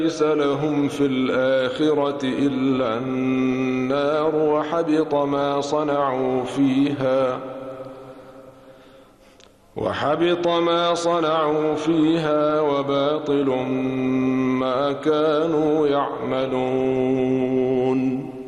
ليس لهم في الآخرة إلا النار وحبط ما صنعوا فيها وباطل ما كانوا يعملون.